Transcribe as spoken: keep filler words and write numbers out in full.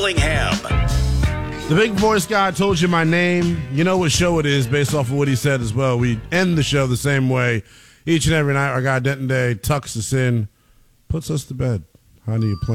Dillingham. The big voice guy told you my name. You know what show it is based off of what he said as well. We end the show the same way each and every night. Our guy Denton Day tucks us in, puts us to bed. Honey, you playing?